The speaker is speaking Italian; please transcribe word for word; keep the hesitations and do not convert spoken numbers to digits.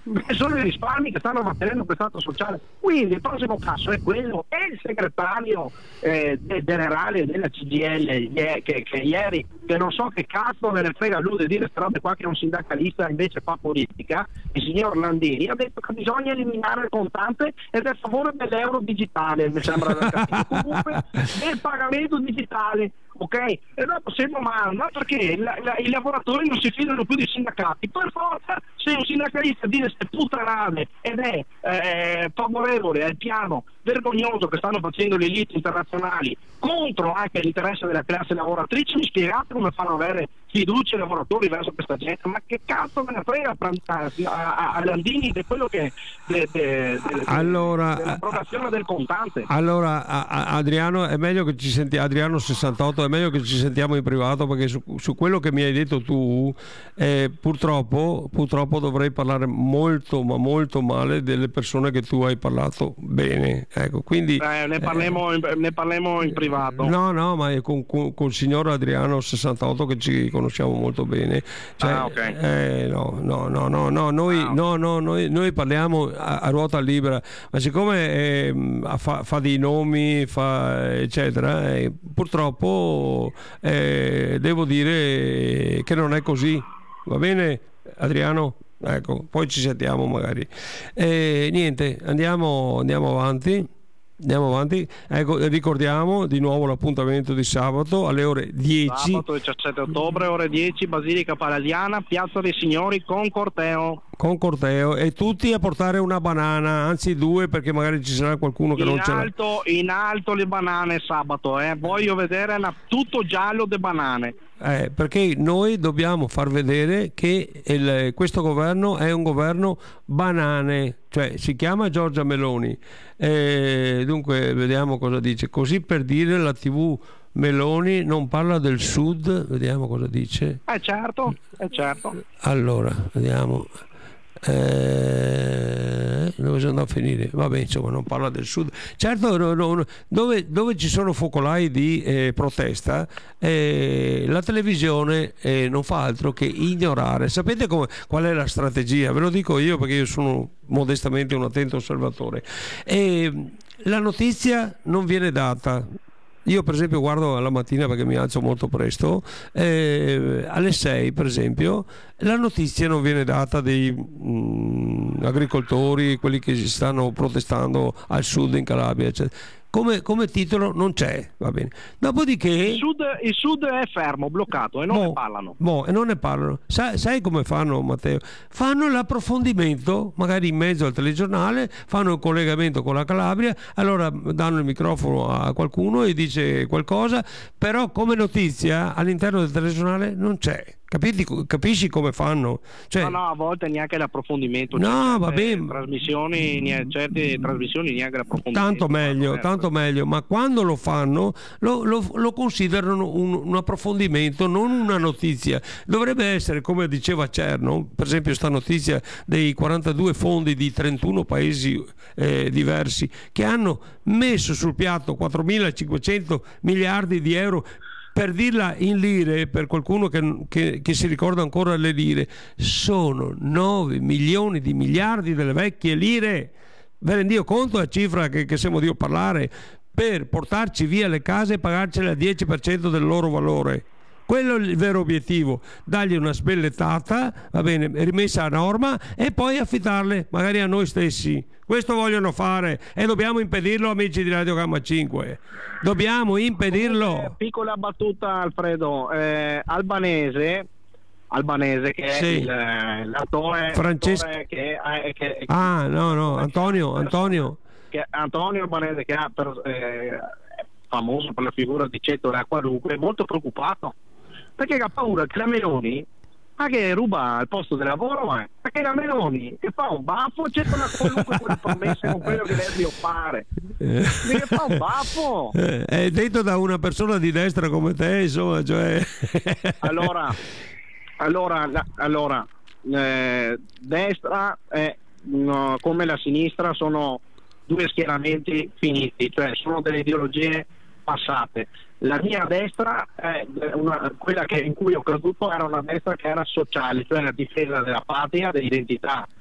sono i risparmi che stanno mantenendo questo Stato sociale. Quindi il prossimo passo è quello. E il segretario eh, generale della C G I L che, che, che ieri, che non so che cazzo me ne frega lui di dire queste robe qua, che è un sindacalista invece fa politica, il signor Landini ha detto che bisogna eliminare il contante ed è a favore dell'euro digitale, mi sembra aver capito. Comunque del pagamento digitale, ok? E dopo sembra male, no? Perché la, la, i lavoratori non si fidano più dei sindacati. Per forza, se un sindacalista dice queste puttanate ed è eh, favorevole al piano vergognoso che stanno facendo le elite internazionali contro anche l'interesse della classe lavoratrice, mi spiegate come fanno ad avere fiducia i lavoratori verso questa gente? Ma che cazzo me ne frega a, a, a Landini di quello che de, de, de, allora, dell'approvazione del contante? Allora a, a, Adriano, è meglio che ci sentiamo, Adriano sessantotto, è meglio che ci sentiamo in privato, perché su, su quello che mi hai detto tu eh, purtroppo purtroppo dovrei parlare molto ma molto male delle persone che tu hai parlato bene, ecco, quindi eh, ne parliamo eh, ne parliamo in privato. No, no, ma è con, con, con il signor Adriano sessantotto che ci conosciamo molto bene. Cioè, ah, ok. Eh, no, no, no, no, no, noi, ah, no, no, noi, noi parliamo a, a ruota libera, ma siccome eh, fa, fa dei nomi, fa eccetera, eh, purtroppo eh, devo dire che non è così. Va bene, Adriano? Ecco, poi ci sentiamo magari. Eh, niente, andiamo, andiamo avanti. Andiamo avanti, ecco, ricordiamo di nuovo l'appuntamento di sabato alle ore dieci. Sabato diciassette ottobre, ore dieci, Basilica Palladiana, Piazza dei Signori con corteo. Con corteo, e tutti a portare una banana, anzi due, perché magari ci sarà qualcuno che in non ce l'ha. Alto, in alto le banane sabato, eh. Voglio vedere una, tutto giallo de banane. Eh, perché noi dobbiamo far vedere che il, questo governo è un governo banane, cioè si chiama Giorgia Meloni. Eh, dunque vediamo cosa dice. Così per dire, la tivù Meloni non parla del sud, vediamo cosa dice. Eh certo, eh certo. Allora, vediamo. Eh, dove sono andato a finire? Vabbè, insomma, non parla del sud. Certo, no, no, dove, dove ci sono focolai di eh, protesta, eh, la televisione eh, non fa altro che ignorare. Sapete come, qual è la strategia? Ve lo dico io, perché io sono modestamente un attento osservatore. Eh, la notizia non viene data. Io per esempio guardo alla mattina, perché mi alzo molto presto, eh, alle sei per esempio la notizia non viene data dei mh, agricoltori, quelli che stanno protestando al sud in Calabria, eccetera. Come, come titolo non c'è, va bene. Dopodiché il sud, il sud è fermo, bloccato, e non mo, ne parlano. Mo, e non ne parlano. Sai, sai come fanno, Matteo? Fanno l'approfondimento, magari in mezzo al telegiornale, fanno il collegamento con la Calabria, allora danno il microfono a qualcuno e dice qualcosa, però come notizia all'interno del telegiornale non c'è. Capiti, capisci come fanno? Cioè, no, no, a volte neanche l'approfondimento. No, va bene. Trasmissioni, certe trasmissioni neanche l'approfondimento. Tanto meglio, fanno, tanto meglio, ma quando lo fanno lo, lo, lo considerano un, un approfondimento, non una notizia. Dovrebbe essere, come diceva Cerno, per esempio sta notizia dei quarantadue fondi di trentuno paesi eh, diversi che hanno messo sul piatto quattromilacinquecento miliardi di euro. Per dirla in lire, per qualcuno che, che, che si ricorda ancora le lire, sono nove milioni di miliardi delle vecchie lire. Ve ne rendio conto la cifra che, che siamo Dio parlare, per portarci via le case e pagarcele al dieci per cento del loro valore. Quello è il vero obiettivo, dargli una sbellettata, va bene, rimessa a norma, e poi affittarle magari a noi stessi. Questo vogliono fare e dobbiamo impedirlo, amici di Radio Gamma cinque. Dobbiamo impedirlo. Eh, piccola battuta, Alfredo. Eh, Albanese, Albanese che sì. è il, l'attore, Francesco. l'attore che, che, che Ah, no, no, Antonio, Antonio. Che, Antonio Albanese, che ha per, eh, è famoso per la figura di Cetto e Qualunque, è molto preoccupato perché ha paura che la Meloni, ma che ruba al posto del lavoro, eh? Perché la Meloni che fa un baffo, c'è una qualunque quelle promesse con quello che deve fare, che fa un baffo, eh, è detto da una persona di destra come te, insomma, cioè allora allora allora eh, destra eh, no, come la sinistra sono due schieramenti finiti, cioè sono delle ideologie passate. La mia destra, è una, quella che, in cui ho creduto, era una destra che era sociale, cioè la difesa della patria, dell'identità